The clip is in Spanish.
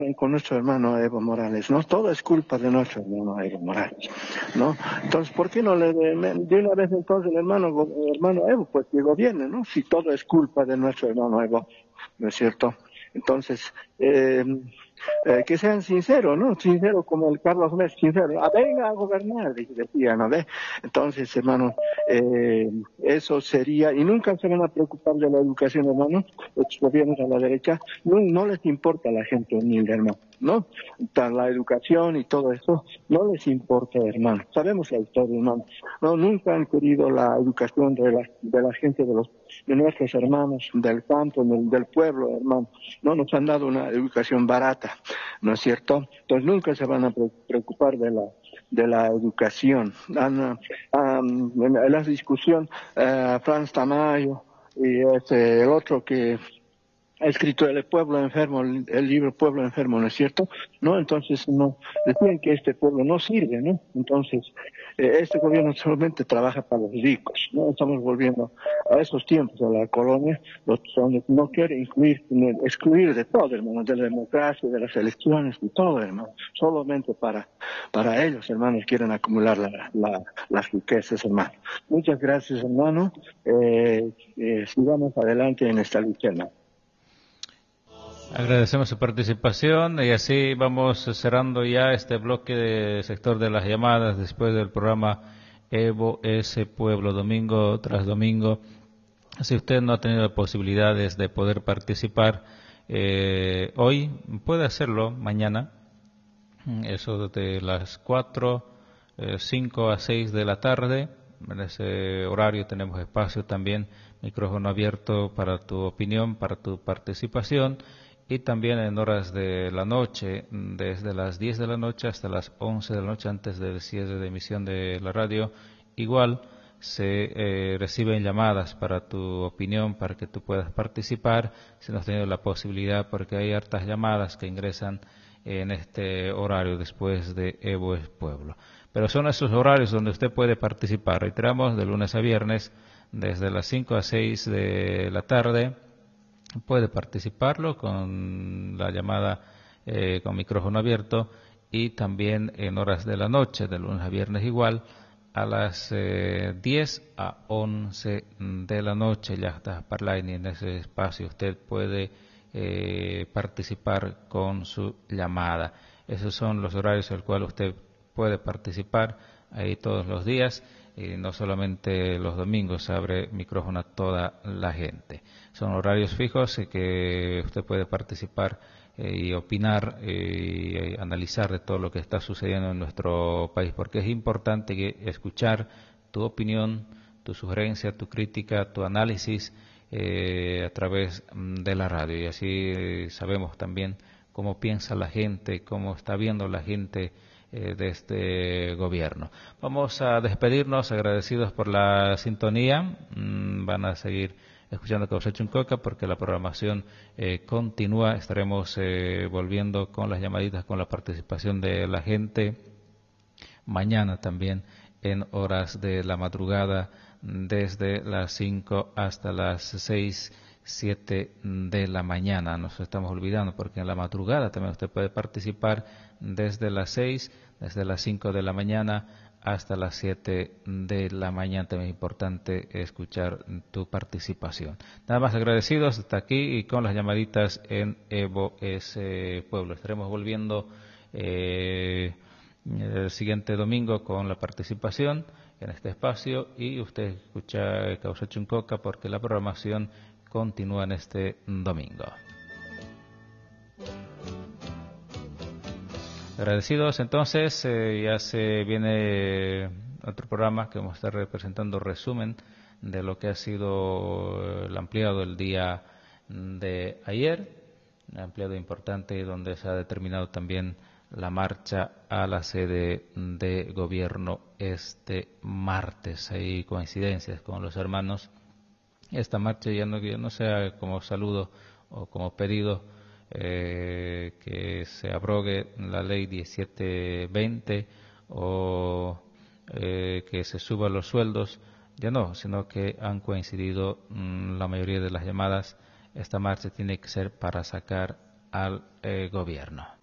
con nuestro hermano Evo Morales, ¿no? Todo es culpa de nuestro hermano Evo Morales, ¿no? Entonces, ¿por qué no de una vez entonces el hermano Evo, pues que gobierne, ¿no? Si todo es culpa de nuestro hermano Evo, ¿no es cierto? Entonces, que sean sinceros, ¿no? Sinceros como el Carlos Mes, sincero, venga a gobernar, decía, ¿no ve? Entonces, hermano, eso sería, y nunca se van a preocupar de la educación, hermano, los gobiernos a la derecha, no les importa a la gente humilde, hermano, ¿no? La educación y todo eso, no les importa, hermano. Sabemos la historia, hermano. No, nunca han querido la educación de la gente de nuestros hermanos del campo, del pueblo, hermano. No nos han dado una educación barata, ¿no es cierto? Entonces nunca se van a preocupar de la educación. En la discusión, Franz Tamayo y el otro que ha escrito El Pueblo Enfermo, el libro Pueblo Enfermo, ¿no es cierto? ¿No? Entonces, no, decían que este pueblo no sirve, ¿no? Entonces, este gobierno solamente trabaja para los ricos, ¿no? Estamos volviendo a esos tiempos, a la colonia, donde no quiere excluir de todo, hermano, de la democracia, de las elecciones, de todo, hermano, solamente para ellos, hermanos, quieren acumular las riquezas, hermano. Muchas gracias, hermano. Sigamos adelante en esta lucha, hermano. Agradecemos su participación y así vamos cerrando ya este bloque de sector de las llamadas después del programa Evo S. Pueblo, domingo tras domingo. Si usted no ha tenido posibilidades de poder participar hoy, puede hacerlo mañana, eso de las 4, 5 a 6 de la tarde. En ese horario tenemos espacio también, micrófono abierto para tu opinión, para tu participación. Y también en horas de la noche, desde las 10 de la noche hasta las 11 de la noche, antes del cierre de emisión de la radio, igual se reciben llamadas para tu opinión, para que tú puedas participar, si no has tenido la posibilidad, porque hay hartas llamadas que ingresan en este horario después de Evo es Pueblo. Pero son esos horarios donde usted puede participar. Reiteramos, de lunes a viernes, desde las 5 a 6 de la tarde, puede participarlo con la llamada con micrófono abierto y también en horas de la noche, de lunes a viernes igual, a las 10 a 11 de la noche, ya está Parlaini en ese espacio, usted puede participar con su llamada. Esos son los horarios en los cuales usted puede participar ahí todos los días. Y no solamente los domingos se abre micrófono a toda la gente. Son horarios fijos que usted puede participar y opinar y analizar de todo lo que está sucediendo en nuestro país, porque es importante escuchar tu opinión, tu sugerencia, tu crítica, tu análisis a través de la radio. Y así sabemos también cómo piensa la gente, cómo está viendo la gente de este gobierno. Vamos a despedirnos agradecidos por la sintonía. Van a seguir escuchando Causa Chuncoca porque la programación continúa. Estaremos volviendo con las llamaditas, con la participación de la gente. Mañana también en horas de la madrugada, desde las 5 hasta las 6, 7 de la mañana. Nos estamos olvidando porque en la madrugada también usted puede participar desde las 6, desde las 5 de la mañana hasta las 7 de la mañana. También es importante escuchar tu participación. Nada más agradecidos hasta aquí y con las llamaditas en Evo S. Pueblo. Estaremos volviendo el siguiente domingo con la participación en este espacio y usted escucha Causa Chuncoca porque la programación continúa en este domingo. Agradecidos entonces, ya se viene otro programa que vamos a estar representando resumen de lo que ha sido el ampliado el día de ayer, un ampliado importante donde se ha determinado también la marcha a la sede de gobierno este martes. Hay coincidencias con los hermanos. Esta marcha ya no sea como saludo o como pedido que se abrogue la ley 1720 o que se suban los sueldos, ya no, sino que han coincidido la mayoría de las llamadas. Esta marcha tiene que ser para sacar al gobierno.